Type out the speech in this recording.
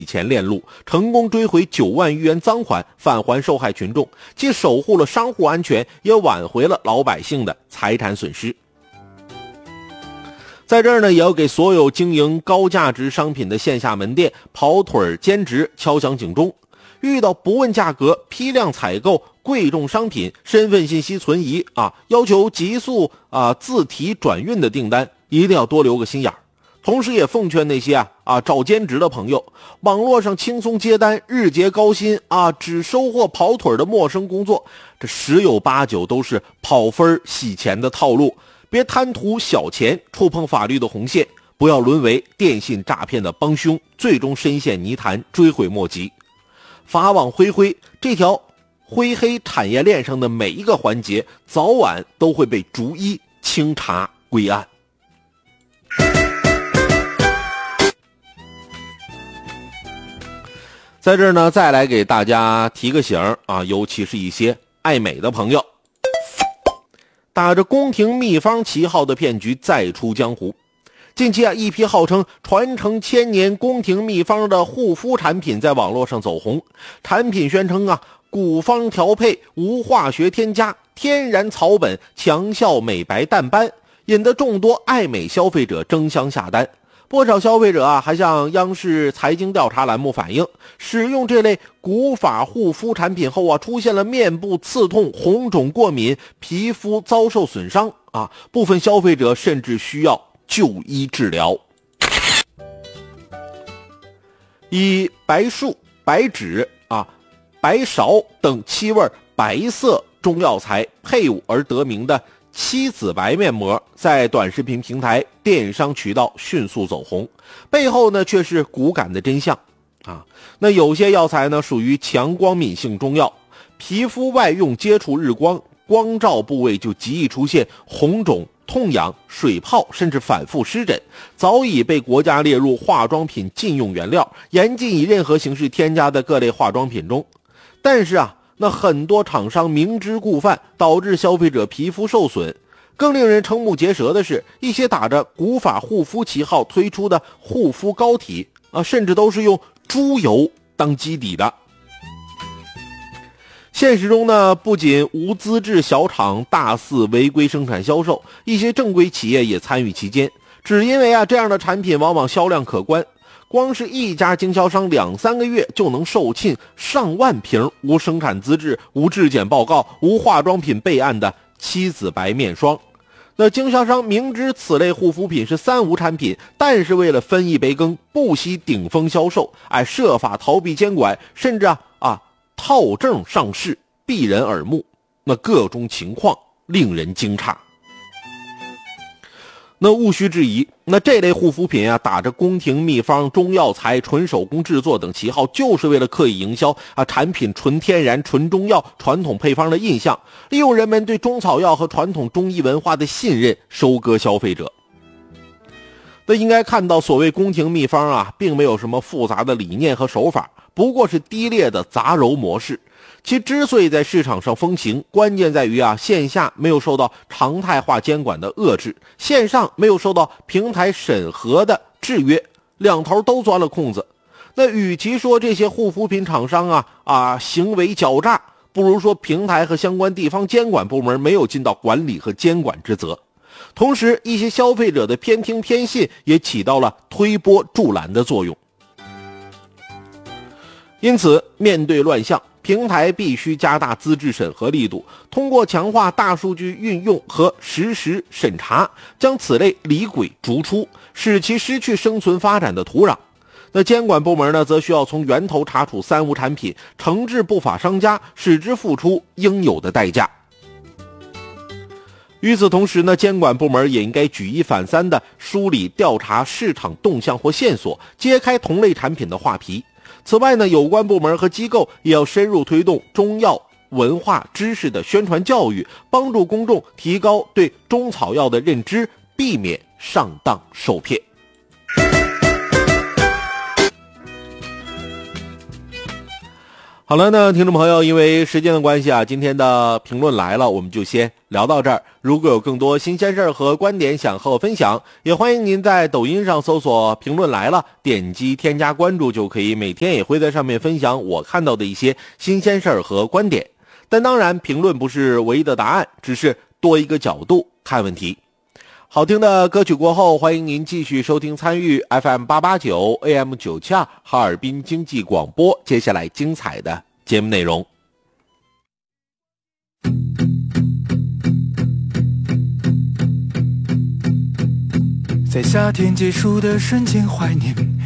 钱链路，成功追回9万余元赃款，返还受害群众，既守护了商户安全，也挽回了老百姓的财产损失。在这儿呢，也要给所有经营高价值商品的线下门店、跑腿兼职敲响警钟。遇到不问价格、批量采购贵重商品、身份信息存疑要求急速自提转运的订单，一定要多留个心眼儿。同时也奉劝那些找兼职的朋友，网络上轻松接单、日结高薪只收获跑腿的陌生工作，这10有8九都是跑分洗钱的套路。别贪图小钱，触碰法律的红线，不要沦为电信诈骗的帮凶，最终深陷泥潭，追悔莫及。法网恢恢，这条灰黑产业链上的每一个环节，早晚都会被逐一清查归案。在这儿呢，再来给大家提个醒尤其是一些爱美的朋友，打着宫廷秘方旗号的骗局再出江湖。近期一批号称传承1000年宫廷秘方的护肤产品在网络上走红，产品宣称古方调配，无化学添加，天然草本，强效美白淡斑，引得众多爱美消费者争相下单。不少消费者还向央视财经调查栏目反映，使用这类古法护肤产品后出现了面部刺痛、红肿、过敏，皮肤遭受损伤部分消费者甚至需要就医治疗。以白术、白芷白芍等气味白色中药材配伍而得名的七子白面膜，在短视频平台、电商渠道迅速走红，背后呢却是骨感的真相那有些药材呢属于强光敏性中药，皮肤外用接触日光，光照部位就极易出现红肿、痛痒、水泡，甚至反复湿疹，早已被国家列入化妆品禁用原料，严禁以任何形式添加在各类化妆品中。但是那很多厂商明知故犯，导致消费者皮肤受损。更令人瞠目结舌的是，一些打着古法护肤旗号推出的护肤膏体甚至都是用猪油当基底的。现实中呢，不仅无资质小厂大肆违规生产销售，一些正规企业也参与其间，只因为这样的产品往往销量可观，光是一家经销商2-3个月就能售罄上万瓶无生产资质、无质检报告、无化妆品备案的七子白面霜。那经销商明知此类护肤品是3无产品，但是为了分一杯羹，不惜顶风销售，设法逃避监管，甚至套证上市，避人耳目。那各种情况令人惊诧。那毋需质疑，那这类护肤品打着宫廷秘方、中药材、纯手工制作等旗号，就是为了刻意营销产品纯天然、纯中药、传统配方的印象，利用人们对中草药和传统中医文化的信任，收割消费者。那应该看到，所谓宫廷秘方并没有什么复杂的理念和手法，不过是低劣的杂糅模式。其之所以在市场上风行，关键在于线下没有受到常态化监管的遏制，线上没有受到平台审核的制约，两头都钻了空子。那与其说这些护肤品厂商行为狡诈，不如说平台和相关地方监管部门没有尽到管理和监管之责。同时，一些消费者的偏听偏信也起到了推波助澜的作用。因此，面对乱象，平台必须加大资质审核力度，通过强化大数据运用和实时审查，将此类李鬼逐出，使其失去生存发展的土壤。那监管部门呢，则需要从源头查处3无产品，惩治不法商家，使之付出应有的代价。与此同时呢，监管部门也应该举一反三地梳理调查市场动向或线索，揭开同类产品的画皮。此外呢，有关部门和机构也要深入推动中药文化知识的宣传教育，帮助公众提高对中草药的认知，避免上当受骗。好了呢，听众朋友，因为时间的关系今天的评论来了，我们就先聊到这儿。 如果有更多新鲜事儿和观点想和我分享，也欢迎您在抖音上搜索评论来了，点击添加关注就可以，每天也会在上面分享我看到的一些新鲜事儿和观点。但当然，评论不是唯一的答案，只是多一个角度看问题。好听的歌曲过后，欢迎您继续收听参与 FM 889 AM 92哈尔滨经济广播，接下来精彩的节目内容。 在夏天结束的瞬间怀念